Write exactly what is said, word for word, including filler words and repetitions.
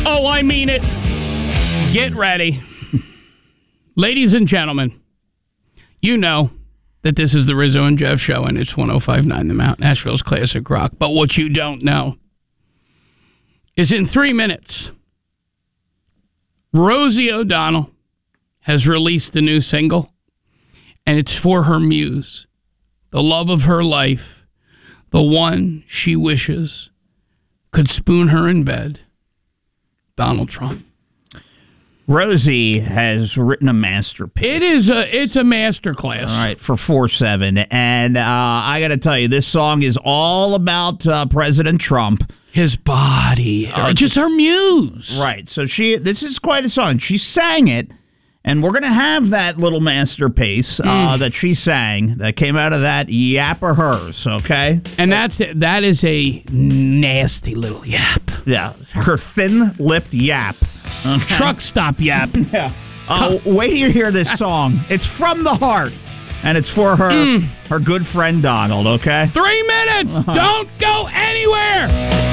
Oh, I mean it. Get ready. Ladies and gentlemen, you know that this is the Rizzo and Jeff Show, and it's one oh five point nine The Mount, Nashville's classic rock. But what you don't know is in three minutes, Rosie O'Donnell has released a new single, and it's for her muse, the love of her life, the one she wishes could spoon her in bed, Donald Trump. Rosie has written a masterpiece. It is a it's a masterclass. All right, for four seven. And uh, I got to tell you, this song is all about uh, President Trump. His body. Uh, just her muse. Right. So she. This is quite a song. She sang it, and we're going to have that little masterpiece uh, mm. that she sang that came out of that yap of hers, okay? And that's that is a nasty little yap. Yeah, her thin-lipped yap. Okay. Truck stop yap. Yeah. Uh, wait till you hear this song. It's from the heart, and it's for her, mm. her good friend Donald, okay? Three minutes. Uh-huh. Don't go anywhere.